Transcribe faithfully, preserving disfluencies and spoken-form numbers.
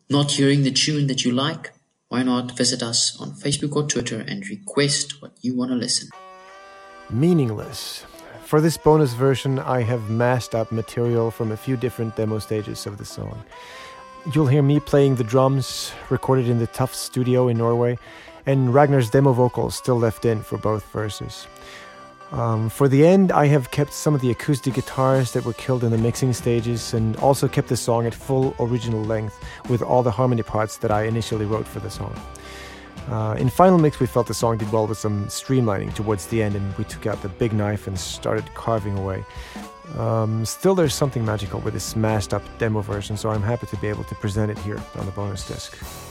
Not hearing the tune that you like? Why not visit us on Facebook or Twitter and request what you want to listen? Meaningless. For this bonus version, I have mashed up material from a few different demo stages of the song. You'll hear me playing the drums, recorded in the Tufts studio in Norway, and Ragnar's demo vocals still left in for both verses. Um, for the end, I have kept some of the acoustic guitars that were killed in the mixing stages and also kept the song at full original length with all the harmony parts that I initially wrote for the song. Uh, in final mix, we felt the song did well with some streamlining towards the end, and we took out the big knife and started carving away. Um, still, there's something magical with this smashed up demo version, so I'm happy to be able to present it here on the bonus disc.